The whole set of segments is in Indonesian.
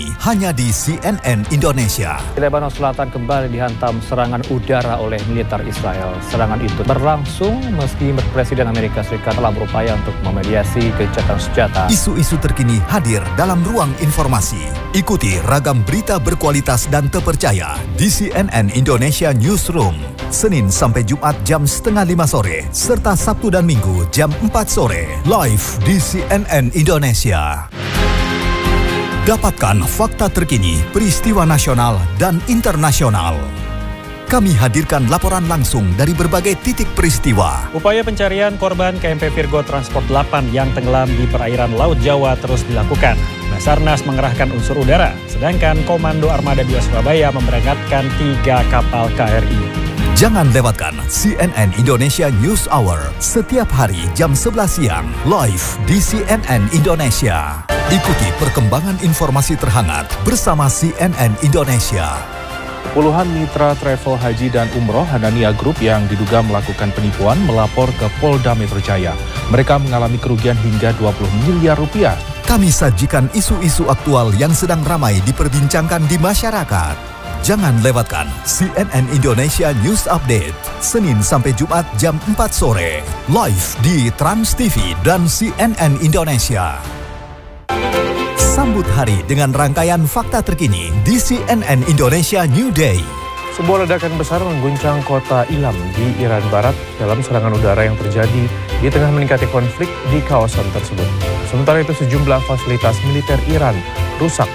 Hanya di CNN Indonesia. Lebanon Selatan kembali dihantam serangan udara oleh militer Israel. Serangan itu berlangsung meski Presiden Amerika Serikat telah berupaya untuk memediasi gencatan senjata. Isu-isu terkini hadir dalam ruang informasi. Ikuti ragam berita berkualitas dan terpercaya di CNN Indonesia Newsroom. Senin sampai Jumat jam 4:30 sore, serta Sabtu dan Minggu jam 4 sore. Live di CNN Indonesia. Dapatkan fakta terkini, peristiwa nasional dan internasional. Kami hadirkan laporan langsung dari berbagai titik peristiwa. Upaya pencarian korban KMP Virgo Transport 8 yang tenggelam di perairan Laut Jawa terus dilakukan. Basarnas mengerahkan unsur udara, sedangkan Komando Armada 2 Surabaya memberangkatkan 3 kapal KRI. Jangan lewatkan CNN Indonesia News Hour setiap hari jam 11 siang live di CNN Indonesia. Ikuti perkembangan informasi terhangat bersama CNN Indonesia. Puluhan mitra travel haji dan umroh Hanania Group yang diduga melakukan penipuan melapor ke Polda Metro Jaya. Mereka mengalami kerugian hingga 20 miliar rupiah. Kami sajikan isu-isu aktual yang sedang ramai diperbincangkan di masyarakat. Jangan lewatkan CNN Indonesia News Update, Senin sampai Jumat jam 4 sore, live di Trans TV dan CNN Indonesia. Sambut hari dengan rangkaian fakta terkini di CNN Indonesia New Day. Sebuah ledakan besar mengguncang kota Ilam di Iran Barat dalam serangan udara yang terjadi di tengah meningkatnya konflik di kawasan tersebut. Sementara itu sejumlah fasilitas militer Iran rusak.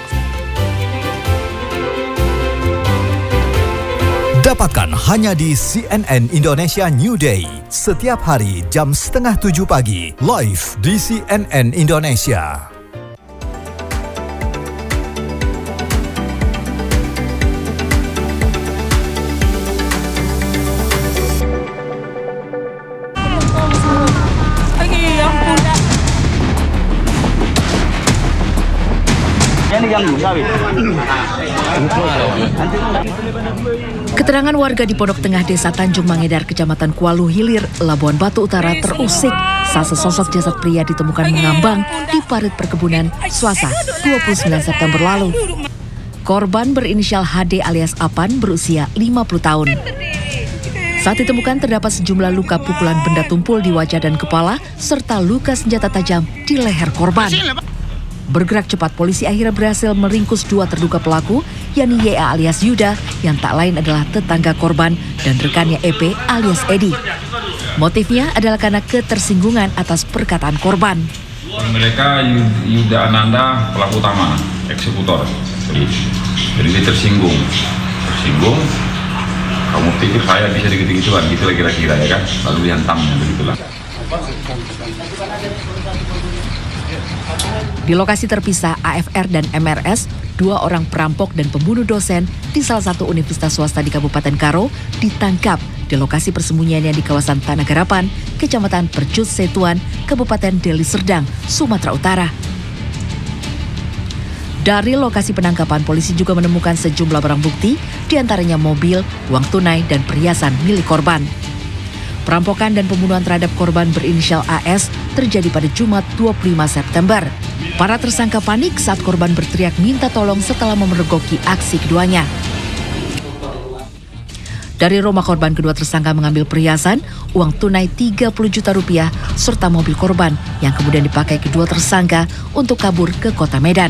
Dapatkan hanya di CNN Indonesia New Day. Setiap hari jam 6:30 pagi, live di CNN Indonesia. Keterangan warga di Pondok Tengah Desa Tanjung Mangedar, Kecamatan Kualu Hilir, Labuan Batu Utara terusik saat sesosok jasad pria ditemukan mengambang di parit perkebunan Selasa 29 September lalu. Korban berinisial HD alias Apan berusia 50 tahun. Saat ditemukan terdapat sejumlah luka pukulan benda tumpul di wajah dan kepala serta luka senjata tajam di leher korban. Bergerak cepat, polisi akhirnya berhasil meringkus 2 terduga pelaku, yakni YA alias Yuda, yang tak lain adalah tetangga korban, dan rekannya EP alias Edi. Motifnya adalah karena ketersinggungan atas perkataan korban. Mereka Yuda Ananda, pelaku utama, eksekutor. Jadi dia tersinggung. Kamu pikir saya bisa gitu-gituan, gitu kira-kira ya kan? Lalu dihantamnya, begitulah. Di lokasi terpisah, AFR dan MRS, 2 orang perampok dan pembunuh dosen di salah satu universitas swasta di Kabupaten Karo, ditangkap di lokasi persembunyiannya di kawasan Tanah Garapan, Kecamatan Percut Setuan, Kabupaten Deli Serdang, Sumatera Utara. Dari lokasi penangkapan, polisi juga menemukan sejumlah barang bukti, diantaranya mobil, uang tunai, dan perhiasan milik korban. Perampokan dan pembunuhan terhadap korban berinisial AS terjadi pada Jumat 25 September. Para tersangka panik saat korban berteriak minta tolong setelah memergoki aksi keduanya. Dari rumah korban, kedua tersangka mengambil perhiasan, uang tunai 30 juta rupiah, serta mobil korban yang kemudian dipakai kedua tersangka untuk kabur ke kota Medan.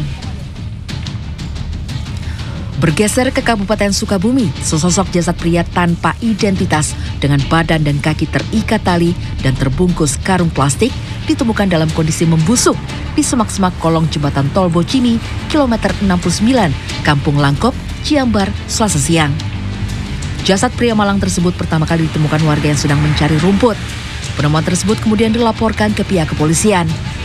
Bergeser ke Kabupaten Sukabumi, sesosok jasad pria tanpa identitas dengan badan dan kaki terikat tali dan terbungkus karung plastik ditemukan dalam kondisi membusuk di semak-semak kolong jembatan tol Bocimi, kilometer 69, Kampung Langkop, Ciambar, Selasa siang. Jasad pria malang tersebut pertama kali ditemukan warga yang sedang mencari rumput. Penemuan tersebut kemudian dilaporkan ke pihak kepolisian.